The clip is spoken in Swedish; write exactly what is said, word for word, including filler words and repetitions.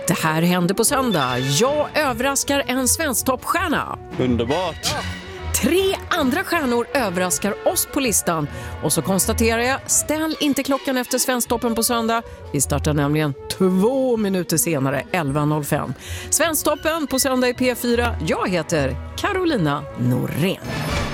Det här händer på söndag. Jag överraskar en svensktoppstjärna. Underbart. Tre andra stjärnor överraskar oss på listan. Och så konstaterar jag, ställ inte klockan efter Svensktoppen på söndag. Vi startar nämligen två minuter senare, elva noll fem. Svensktoppen på söndag i P fyra. Jag heter Carolina Norén.